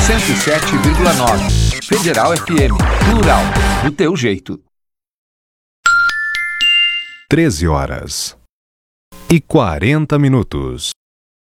107,9. Federal FM, plural, do teu jeito. 13h40.